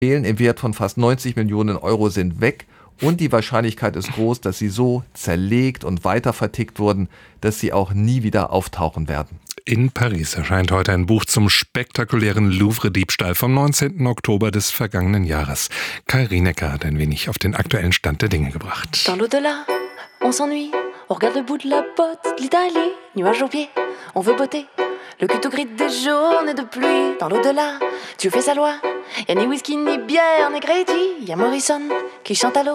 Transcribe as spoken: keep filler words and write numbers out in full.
im Wert von fast neunzig Millionen Euro sind weg und die Wahrscheinlichkeit ist groß, dass sie so zerlegt und weiter vertickt wurden, dass sie auch nie wieder auftauchen werden. In Paris erscheint heute ein Buch zum spektakulären Louvre-Diebstahl vom neunzehnten Oktober des vergangenen Jahres. Kai Rienäcker hat ein wenig auf den aktuellen Stand der Dinge gebracht. Dans l'au-delà, on s'ennuie, on regarde le bout de la botte, l'Italie, nuages aux pieds, on veut botter. Le cul tout gris des journées de pluie, dans l'au-delà, Dieu fait sa loi. Y'a ni whisky, ni bière, ni crédit, y'a Morrison qui chante à l'eau.